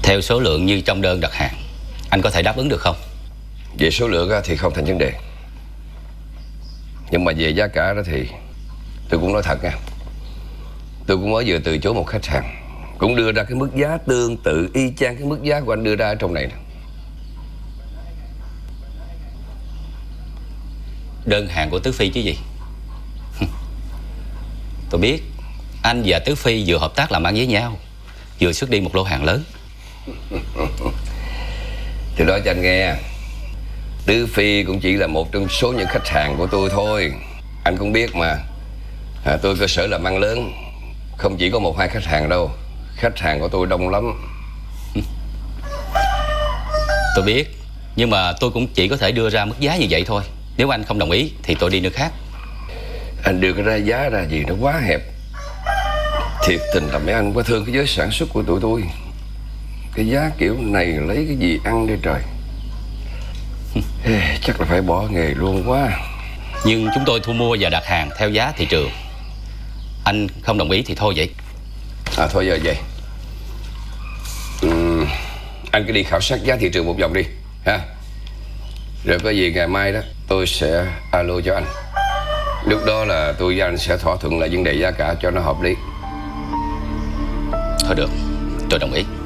Theo số lượng như trong đơn đặt hàng, anh có thể đáp ứng được không? Về số lượng thì không thành vấn đề. Nhưng mà về giá cả đó thì tôi cũng nói thật nha, tôi cũng mới vừa từ chối một khách hàng, cũng đưa ra cái mức giá tương tự y chang cái mức giá của anh đưa ra ở trong này nè. Đơn hàng của Tứ Phi chứ gì. Tôi biết anh và Tứ Phi vừa hợp tác làm ăn với nhau, vừa xuất đi một lô hàng lớn. Thì nói cho anh nghe, Tứ Phi cũng chỉ là một trong số những khách hàng của tôi thôi. Anh cũng biết mà, tôi cơ sở làm ăn lớn, không chỉ có một hai khách hàng đâu. Khách hàng của tôi đông lắm. Tôi biết, nhưng mà tôi cũng chỉ có thể đưa ra mức giá như vậy thôi. Nếu anh không đồng ý thì tôi đi nơi khác. Anh đưa ra giá ra gì nó quá hẹp. Thiệt tình là mấy anh có thương cái giới sản xuất của tụi tôi. Cái giá kiểu này lấy cái gì ăn đây trời. Chắc là phải bỏ nghề luôn quá. Nhưng chúng tôi thu mua và đặt hàng theo giá thị trường. Anh không đồng ý thì thôi vậy. Thôi giờ vậy. Anh cứ đi khảo sát giá thị trường một vòng đi ha. Rồi có gì ngày mai đó tôi sẽ alo cho anh. Lúc đó là tôi với anh sẽ thỏa thuận lại vấn đề giá cả cho nó hợp lý. Thôi được, tôi đồng ý.